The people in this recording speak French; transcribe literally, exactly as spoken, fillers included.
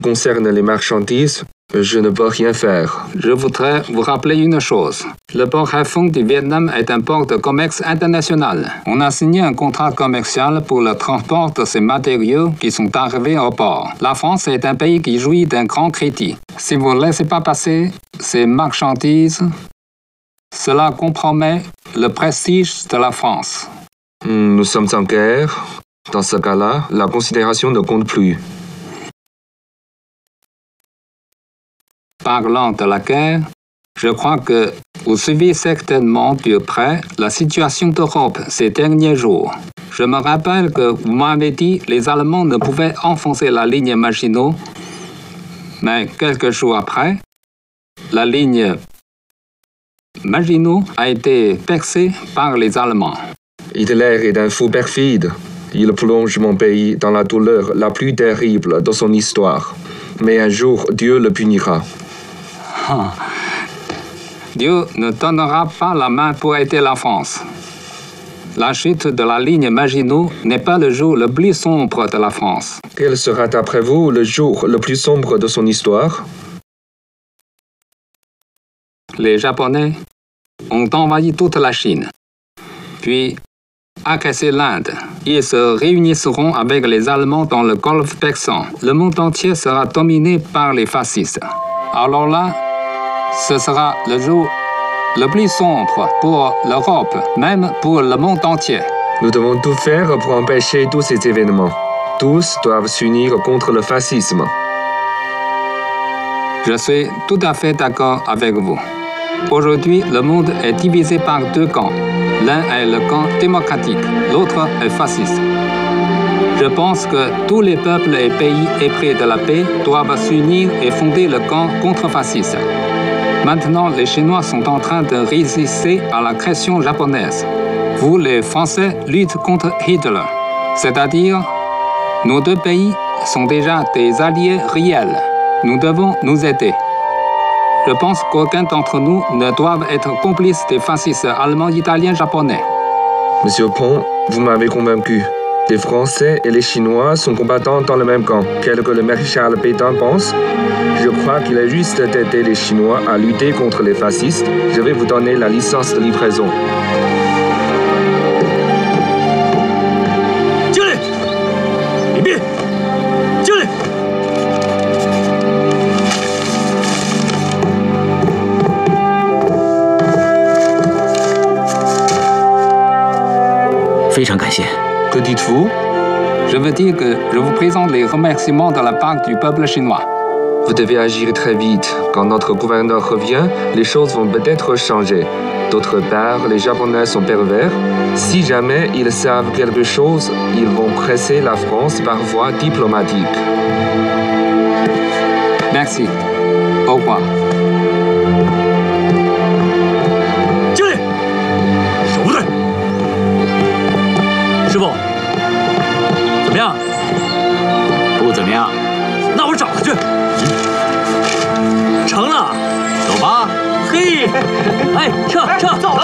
concerne les marchandises, je ne peux rien faire. Je voudrais vous rappeler une chose. Le port Haiphong du Vietnam est un port de commerce international. On a signé un contrat commercial pour le transport de ces matériaux qui sont arrivés au port. La France est un pays qui jouit d'un grand crédit. Si vous ne laissez pas passer ces marchandises, cela compromet le prestige de la France. Nous sommes en guerre. Dans ce cas-là, la considération ne compte plus. Parlant de la guerre, je crois que vous suivez certainement de près la situation d'Europe ces derniers jours. Je me rappelle que vous m'avez dit que les Allemands ne pouvaient enfoncer la ligne Maginot, mais quelques jours après, la ligne Maginot a été percée par les Allemands. Hitler est un fou perfide. Il plonge mon pays dans la douleur la plus terrible de son histoire. Mais un jour, Dieu le punira. Ah. Dieu ne donnera pas la main pour aider la France. La chute de la ligne Maginot n'est pas le jour le plus sombre de la France. Quel sera d'après vous le jour le plus sombre de son histoire? Les Japonais ont envahi toute la Chine, puis agressé l'Inde. Ils se réuniront avec les Allemands dans le golfe Persan. Le monde entier sera dominé par les fascistes. Alors là, ce sera le jour le plus sombre pour l'Europe, même pour le monde entier. Nous devons tout faire pour empêcher tous ces événements. Tous doivent s'unir contre le fascisme. Je suis tout à fait d'accord avec vous. Aujourd'hui, le monde est divisé par deux camps. L'un est le camp démocratique, l'autre est fasciste. Je pense que tous les peuples et pays épris de la paix doivent s'unir et fonder le camp contre-fasciste. Maintenant, les Chinois sont en train de résister à l'agression japonaise. Vous, les Français, luttez contre Hitler. C'est-à-dire, nos deux pays sont déjà des alliés réels. Nous devons nous aider. Je pense qu'aucun d'entre nous ne doit être complice des fascistes allemands, italiens, japonais. Monsieur Pont, vous m'avez convaincu. Les Français et les Chinois sont combattants dans le même camp. Quel que le maréchal Pétain pense, je crois qu'il est juste d'aider les Chinois à lutter contre les fascistes. Je vais vous donner la licence de livraison. Que dites-vous? Je veux dire que je vous présente les remerciements de la part du peuple chinois. Vous devez agir très vite. Quand notre gouverneur revient, les choses vont peut-être changer. D'autre part, les Japonais sont pervers. Si jamais ils savent quelque chose, ils vont presser la France par voie diplomatique. Merci. Au revoir. 师傅，怎么样？不怎么样。那我找他去。成了，走吧。嘿，哎，撤撤，走了。